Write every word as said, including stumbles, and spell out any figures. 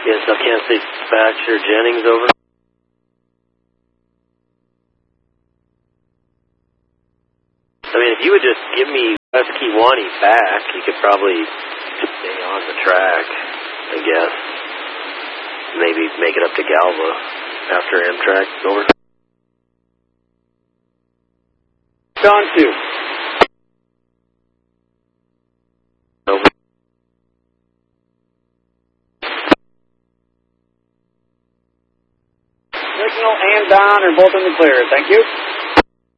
Yes, I can't say dispatcher Jennings over. I mean, if you would just give me West Kewanee back, you could probably stay on the track, I guess. Maybe make it up to Galva after Amtrak. Over. John two. Over. Signal and Don are both in the clear. Thank you.